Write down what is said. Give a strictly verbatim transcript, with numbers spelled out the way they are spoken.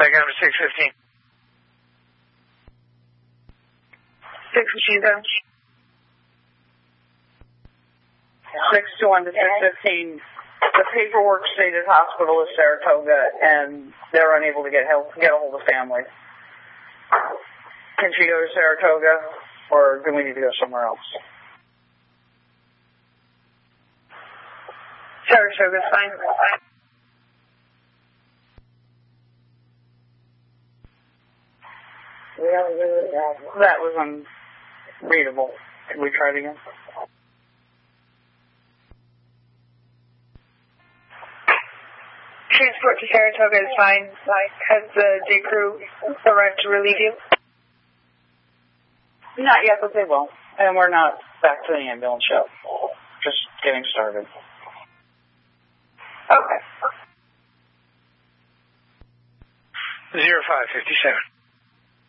Back up to six fifteen. six fifteen, then. six to one to six fifteen. The paperwork stated hospital is Saratoga, and they're unable to get help, get a hold of family. Can she go to Saratoga, or do we need to go somewhere else? Saratoga's fine. That was unreadable. Can we try it again? Transport to Saratoga is fine. Has the J crew arrived to relieve you? Not yet, but they will. And we're not back to the ambulance yet. Just getting started. Okay. Zero five fifty-seven.